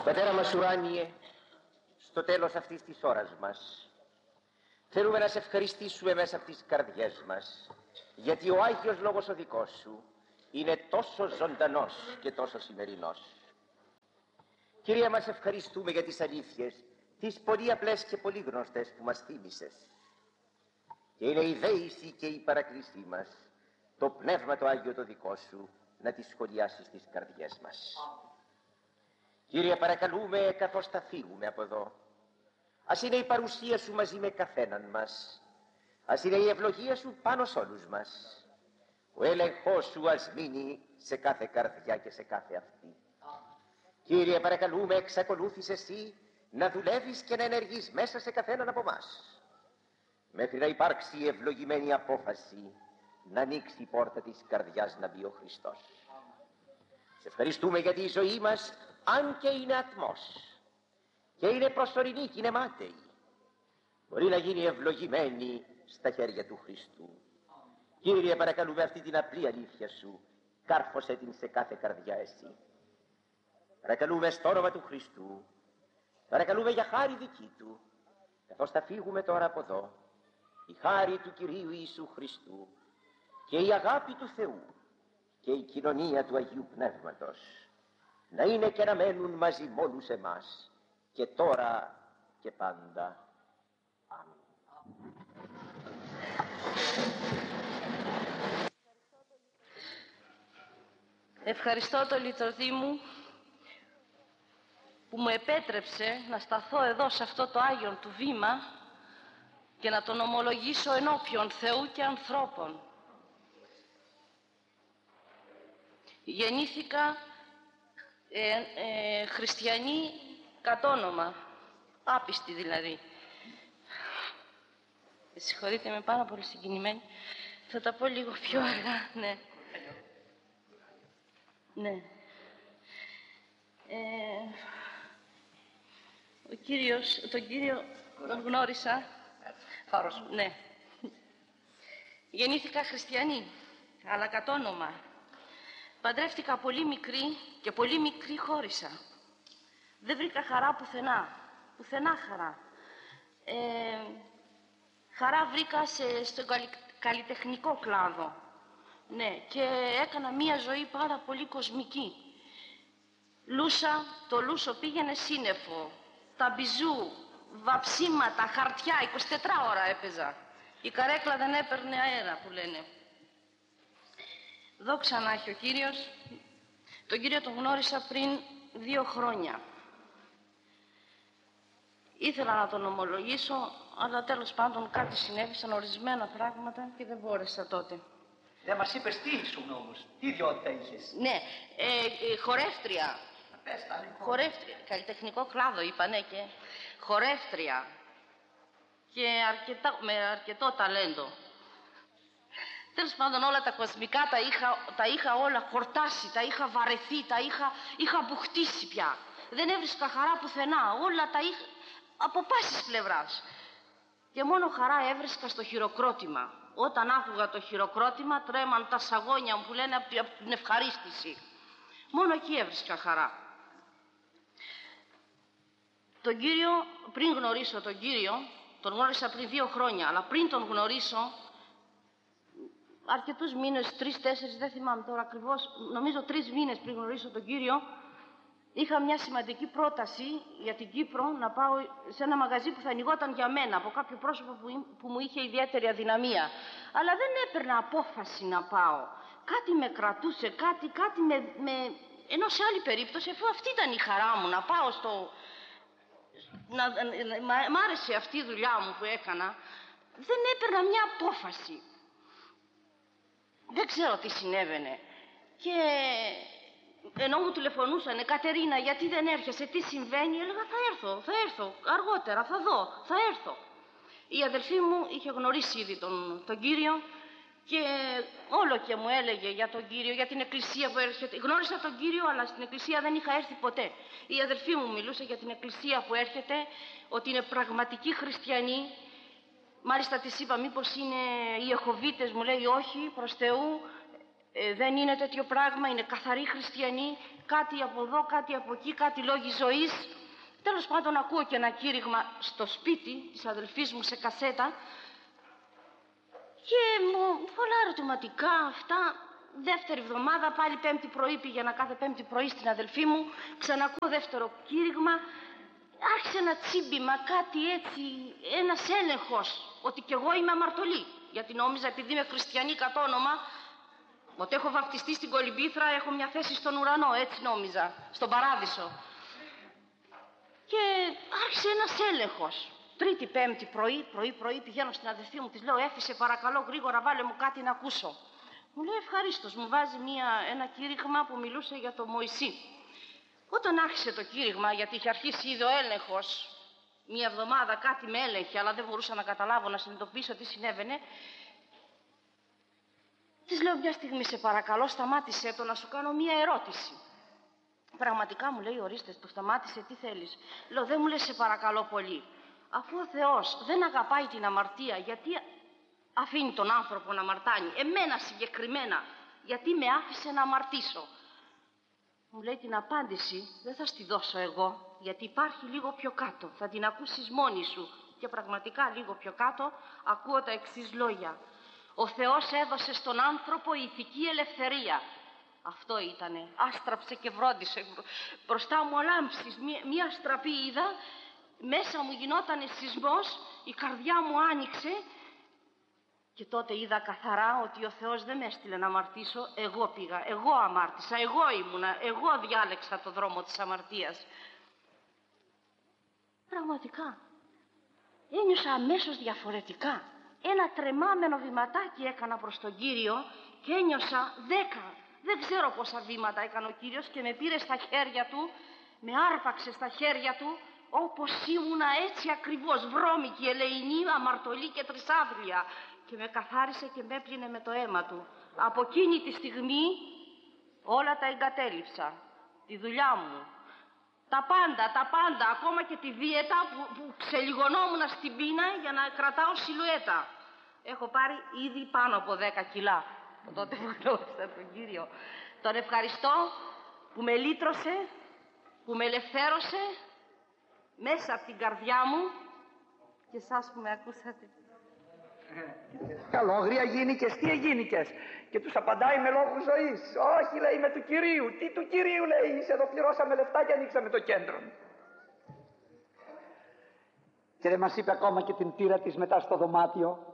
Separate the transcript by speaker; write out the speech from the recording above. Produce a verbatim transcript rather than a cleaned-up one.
Speaker 1: Πατέρα μας ουράνιε, στο τέλος αυτής της ώρας μας θέλουμε να σε ευχαριστήσουμε μέσα από τις καρδιές μας, γιατί ο Άγιος Λόγος ο δικός σου είναι τόσο ζωντανός και τόσο σημερινός. Κύριε, μας ευχαριστούμε για τις αλήθειες, τις πολύ απλές και πολύ γνωστές που μας θύμισες. Και είναι η δέηση και η παρακλήσή μας, το Πνεύμα το Άγιο το δικό σου, να τις σχολιάσει στις καρδιές μας. Κύριε, παρακαλούμε, καθώς θα φύγουμε από εδώ, ας είναι η παρουσία σου μαζί με καθέναν μας, ας είναι η ευλογία σου πάνω σε όλους μας, ο έλεγχος σου ας μείνει σε κάθε καρδιά και σε κάθε αυτή. Κύριε, παρακαλούμε, εξακολούθησε εσύ να δουλεύεις και να ενεργείς μέσα σε καθέναν από μας, μέχρι να υπάρξει η ευλογημένη απόφαση να ανοίξει η πόρτα της καρδιάς να μπει ο Χριστός. Σε ευχαριστούμε γιατί η ζωή μας, αν και είναι ατμός και είναι προσωρινή και είναι μάταιη, μπορεί να γίνει ευλογημένη στα χέρια του Χριστού. Κύριε, παρακαλούμε αυτή την απλή αλήθεια σου, κάρφωσέ την σε κάθε καρδιά εσύ. Παρακαλούμε στο όνομα του Χριστού, παρακαλούμε για χάρη δική του, καθώς θα φύγουμε τώρα από εδώ, η χάρη του Κυρίου Ιησού Χριστού και η αγάπη του Θεού και η κοινωνία του Αγίου Πνεύματος να είναι και να μένουν μαζί με όλους εμάς και τώρα και πάντα. Αμήν.
Speaker 2: Ευχαριστώ τον λυτρωτή μου που μου επέτρεψε να σταθώ εδώ σε αυτό το Άγιον του βήμα και να τον ομολογήσω ενώπιον Θεού και ανθρώπων. Γεννήθηκα ε, ε, χριστιανή κατ' όνομα, άπιστη δηλαδή. Με συγχωρείτε, είμαι πάρα πολύ συγκινημένη. Θα τα πω λίγο πιο αργά, ναι. Ναι. Ε, ο κύριος, τον κύριο τον γνώρισα.
Speaker 3: Θάρρος.
Speaker 2: Ναι. Γεννήθηκα χριστιανή, αλλά κατ' όνομα. Παντρεύτηκα πολύ μικρή και πολύ μικρή χώρισα. Δεν βρήκα χαρά πουθενά. Πουθενά χαρά. Ε, χαρά βρήκα σε, στον καλλιτεχνικό κλάδο. Ναι, και έκανα μία ζωή πάρα πολύ κοσμική. Λούσα, το λούσο πήγαινε σύννεφο. Τα μπιζού, βαψίματα, χαρτιά, είκοσι τέσσερις ώρα έπαιζα. Η καρέκλα δεν έπαιρνε αέρα που λένε. Δόξα να έχει ο Κύριος. Τον Κύριο τον γνώρισα πριν δύο χρόνια. Ήθελα να τον ομολογήσω, αλλά τέλος πάντων κάτι συνέβησαν, ορισμένα πράγματα και δεν μπόρεσα τότε.
Speaker 3: Δεν μας είπες τι ήσουν όμως, τι ιδιότητα είχες?
Speaker 2: Ναι, ε, ε, χορεύτρια.
Speaker 3: Πες τα λοιπόν.
Speaker 2: Χορεύτρια, καλλιτεχνικό κλάδο είπανε και χορεύτρια και αρκετά, με αρκετό ταλέντο. Τέλος πάντων όλα τα κοσμικά τα είχα, τα είχα όλα χορτάσει, τα είχα βαρεθεί, τα είχα, είχα μπουχτίσει πια. Δεν έβρισκα χαρά πουθενά, όλα τα είχα από πάσης πλευράς. Και μόνο χαρά έβρισκα στο χειροκρότημα. Όταν άκουγα το χειροκρότημα τρέμαν τα σαγόνια μου που λένε από την ευχαρίστηση. Μόνο εκεί έβρισκα χαρά. Τον Κύριο, πριν γνωρίσω τον Κύριο, τον γνώρισα πριν δύο χρόνια, αλλά πριν τον γνωρίσω, αρκετούς μήνες, τρεις, τέσσερις, δεν θυμάμαι τώρα ακριβώς, νομίζω τρεις μήνες πριν γνωρίσω τον Κύριο, είχα μια σημαντική πρόταση για την Κύπρο να πάω σε ένα μαγαζί που θα ανοιγόταν για μένα από κάποιο πρόσωπο που, που μου είχε ιδιαίτερη αδυναμία. Αλλά δεν έπαιρνα απόφαση να πάω. Κάτι με κρατούσε, κάτι, κάτι με, με... Ενώ σε άλλη περίπτωση, αφού αυτή ήταν η χαρά μου, να πάω στο... Να, μ' άρεσε αυτή η δουλειά μου που έκανα, δεν έπαιρνα μια απόφαση. Δεν ξέρω τι συνέβαινε. Και ενώ μου τηλεφωνούσανε, Κατερίνα, γιατί δεν έρχεσαι, τι συμβαίνει, έλεγα θα έρθω, θα έρθω, αργότερα, θα δω, θα έρθω. Η αδελφή μου είχε γνωρίσει ήδη τον, τον Κύριο και όλο και μου έλεγε για τον Κύριο, για την εκκλησία που έρχεται. Γνώρισα τον Κύριο, αλλά στην εκκλησία δεν είχα έρθει ποτέ. Η αδελφή μου μιλούσε για την εκκλησία που έρχεται, ότι είναι πραγματική χριστιανή. Μάλιστα της είπα μήπως είναι οι Ιεχωβίτες, μου λέει όχι, προς Θεού. Ε, δεν είναι τέτοιο πράγμα, είναι καθαροί χριστιανοί, κάτι από εδώ, κάτι από εκεί, κάτι λόγοι ζωής. Τέλος πάντων, ακούω και ένα κήρυγμα στο σπίτι της αδελφής μου σε κασέτα και μου πολλά ερωτηματικά αυτά. Δεύτερη εβδομάδα, πάλι πέμπτη πρωί, πήγαινα κάθε πέμπτη πρωί στην αδελφή μου, ξανακούω δεύτερο κήρυγμα. Άρχισε ένα τσίμπημα, κάτι έτσι, ένας έλεγχος, ότι κι εγώ είμαι αμαρτωλή. Γιατί νόμιζα, επειδή είμαι χριστιανή κατ' όνομα, ότι έχω βαπτιστεί στην Κολυμπήθρα, έχω μια θέση στον ουρανό, έτσι νόμιζα, στον παράδεισο. Και άρχισε ένας έλεγχος. Τρίτη, πέμπτη πρωί, πρωί, πρωί, πηγαίνω στην αδελφή μου, της λέω, Έφη, παρακαλώ, γρήγορα βάλε μου κάτι να ακούσω. Μου λέει, ευχαρίστως, μου βάζει μια, ένα κήρυγμα που μιλούσε για το Μωυσή. Όταν άρχισε το κήρυγμα, γιατί είχε αρχίσει ήδη ο έλεγχος, μία εβδομάδα κάτι με έλεγχε, αλλά δεν μπορούσα να καταλάβω, να συνειδητοποιήσω τι συνέβαινε. Της λέω, μια στιγμή σε παρακαλώ, σταμάτησε το να σου κάνω μία ερώτηση. Πραγματικά μου λέει, ορίστε, το σταμάτησε, τι θέλεις. Λέω, δεν μου λες σε παρακαλώ πολύ. Αφού ο Θεός δεν αγαπάει την αμαρτία, γιατί αφήνει τον άνθρωπο να αμαρτάνει, εμένα συγκεκριμένα, γιατί με άφησε να αμαρτήσω. Μου λέει, την απάντηση δεν θα στη δώσω εγώ, γιατί υπάρχει λίγο πιο κάτω. Θα την ακούσεις μόνη σου. Και πραγματικά λίγο πιο κάτω ακούω τα εξής λόγια. Ο Θεός έδωσε στον άνθρωπο ηθική ελευθερία. Αυτό ήτανε. Άστραψε και βρόντισε. Μπροστά μου ο λάμψης, μία, μία στραπή είδα, μέσα μου γινότανε σεισμός, η καρδιά μου άνοιξε και τότε είδα καθαρά ότι ο Θεός δεν με έστειλε να αμαρτήσω, εγώ πήγα, εγώ αμάρτησα, εγώ ήμουνα, εγώ διάλεξα το δρόμο της αμαρτίας. Πραγματικά, ένιωσα αμέσως διαφορετικά. Ένα τρεμάμενο βηματάκι έκανα προς τον Κύριο και ένιωσα δέκα, δεν ξέρω πόσα βήματα έκανε ο Κύριος και με πήρε στα χέρια του, με άρπαξε στα χέρια του, όπως ήμουνα έτσι ακριβώς, βρώμικη, ελεηνή, αμαρτωλή και τρισάθλια. Και με καθάρισε και με έπλυνε με το αίμα του. Από εκείνη τη στιγμή όλα τα εγκατέλειψα. Τη δουλειά μου, τα πάντα, τα πάντα, ακόμα και τη δίαιτα που, που ξελιγωνόμουν στην πείνα για να κρατάω σιλουέτα. Έχω πάρει ήδη πάνω από δέκα κιλά. Mm. Τότε που γνώρισα τον Κύριο. Τον ευχαριστώ που με λύτρωσε, που με ελευθέρωσε μέσα από την καρδιά μου και εσάς που με ακούσατε.
Speaker 3: Καλό, αγρία γίνηκες, τι εγίνηκες? Και τους απαντάει με λόγους ζωής. Όχι, λέει, με του Κυρίου. Τι του Κυρίου, λέει, είσαι εδώ, πληρώσαμε λεφτά και ανοίξαμε το κέντρο. Και δεν μας είπε ακόμα και την πείρα της μετά στο δωμάτιο.